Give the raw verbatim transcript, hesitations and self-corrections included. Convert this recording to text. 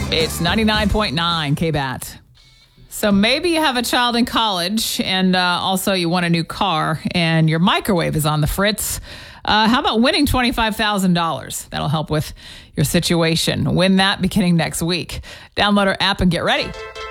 It's ninety-nine point nine K B A T. So maybe you have a child in college and uh, also you want a new car and your microwave is on the fritz. Uh, how about winning twenty-five thousand dollars? That'll help with your situation. Win that beginning next week. Download our app and get ready.